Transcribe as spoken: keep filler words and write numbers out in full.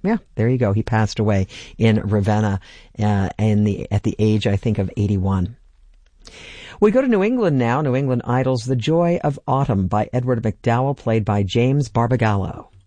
Yeah, there you go. He passed away in Ravenna uh, in the, at the age, I think, of eighty-one. We go to New England now. New England Idol's The Joy of Autumn by Edward McDowell, played by James Barbagallo.